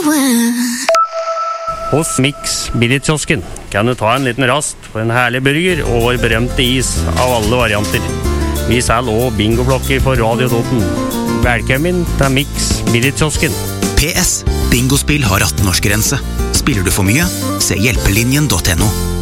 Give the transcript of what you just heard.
Hos Mix Billigkiosken kan du ta en liten rast for en herlig burger og vår berømte is av alle varianter. Vi selger også bingoblokker for Radio Toten. Velkommen til Mix Billigkiosken. PS. Bingospill har 18-årsgrense. Spiller du for mye? Se hjelpelinjen.no.